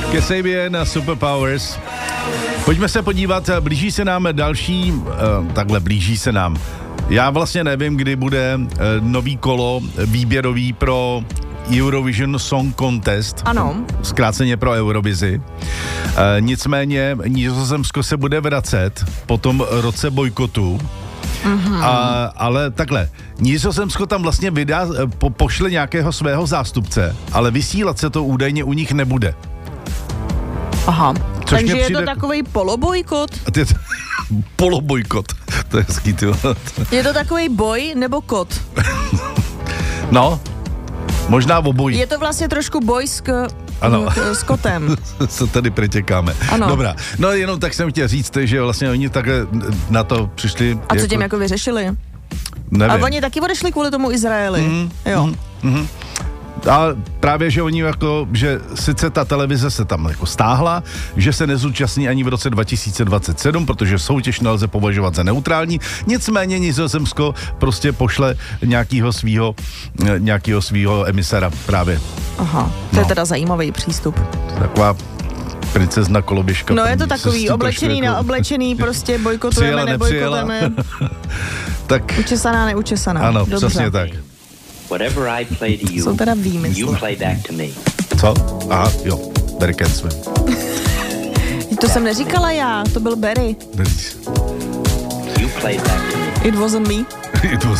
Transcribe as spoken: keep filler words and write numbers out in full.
Kasabian na Superpowers. Pojďme se podívat, blíží se nám další, uh, takhle blíží se nám. Já vlastně nevím, kdy bude uh, nový kolo výběrový pro Eurovision Song Contest. Ano. Zkráceně pro Eurovizi. E, nicméně Nizozemsko se bude vracet po tom roce bojkotu. Mm-hmm. A, ale takhle, Nizozemsko tam vlastně vydá, po, pošle nějakého svého zástupce, ale vysílat se to údajně u nich nebude. Aha. Což Takže je přijde... to takový polobojkot? Ty, polobojkot. To je hezký, ty. Je to takový boj nebo kot? No, možná obojí. Je to vlastně trošku boj s, k, ano. k, s kotem. Se tady přetěkáme. Ano. Dobrá. No jenom tak jsem chtěl říct, že vlastně oni takhle na to přišli. A co jako... tím jako vyřešili? Nevím. A oni taky odešli kvůli tomu Izraeli. Mm, jo. Mm, mm. A právě, že oni jako, že sice ta televize se tam jako stáhla, že se nezúčastní ani v roce dva tisíce dvacet sedm, protože soutěž nelze považovat za neutrální, nicméně Nizozemsko prostě pošle nějakýho svýho, nějakýho svýho emisara právě. Aha, to no. je teda zajímavý přístup. Taková princezna koloběžka. No je to takový oblečený jako... na oblečený, prostě bojkotujeme, nebojkotujeme. Tak... Učesaná, neučesaná. Ano, dobře. přesně tak. Whatever I play to you, jsou teda výmysly. You play back to me. Co? Aha, jo, Barry Kensman. To jsem neříkala já, to byl Barry. Neříš. You play back to me. It wasn't me. It was